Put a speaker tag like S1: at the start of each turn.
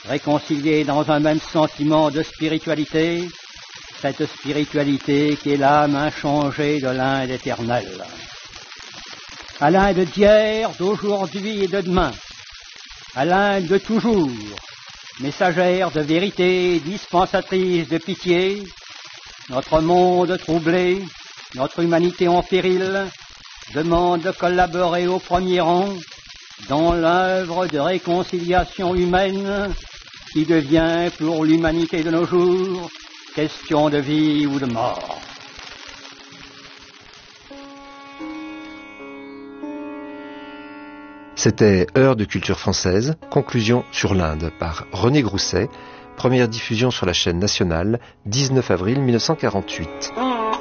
S1: réconciliés dans un même sentiment de spiritualité, cette spiritualité qui est l'âme inchangée de l'Inde éternelle. À l'Inde d'hier, d'aujourd'hui et de demain, à l'Inde de toujours, messagère de vérité, dispensatrice de pitié, notre monde troublé, notre humanité en péril, demande de collaborer au premier rang dans l'œuvre de réconciliation humaine qui devient pour l'humanité de nos jours question de vie ou de mort.
S2: C'était Heure de culture française, conclusion sur l'Inde par René Grousset, première diffusion sur la chaîne nationale, 19 avril 1948.